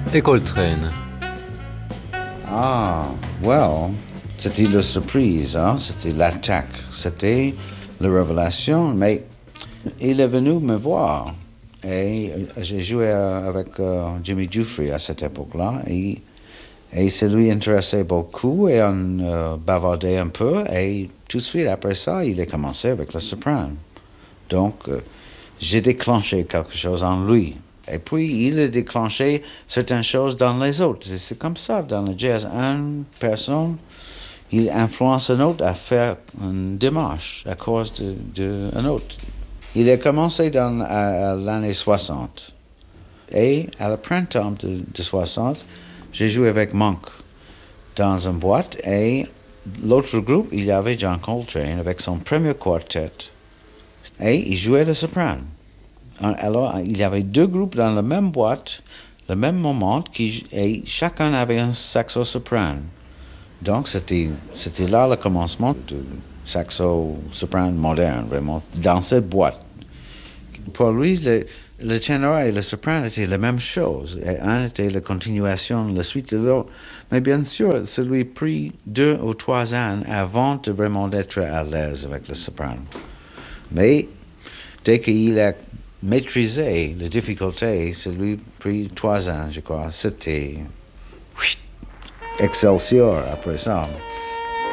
et Coltrane. Ah, well, c'était la surprise, hein? C'était l'attaque, c'était la révélation, mais il est venu me voir et j'ai joué avec Jimmy Giuffre à cette époque-là et ça lui intéressait beaucoup et on bavardait un peu et tout de suite après ça, il a commencé avec le soprano. Donc, j'ai déclenché quelque chose en lui. Et puis, il a déclenché certaines choses dans les autres. C'est comme ça dans le jazz. Une personne, il influence une autre à faire une démarche à cause d'un autre. Il a commencé à l'année 60. Et à le printemps de 60, j'ai joué avec Monk dans une boîte. Et l'autre groupe, il y avait John Coltrane avec son premier quartet. Et il jouait le soprano. Alors, il y avait deux groupes dans la même boîte, le même moment, et chacun avait un saxo-soprano. Donc, c'était là le commencement du saxo-soprano moderne, vraiment, dans cette boîte. Pour lui, le ténor et le soprano étaient la même chose. Et un était la continuation, la suite de l'autre. Mais bien sûr, ça lui a pris 2 ou 3 ans avant de vraiment être à l'aise avec le soprano. Mais dès qu'il a maîtrisé les difficultés, ça lui a pris 3 ans, je crois. C'était Excelsior après ça.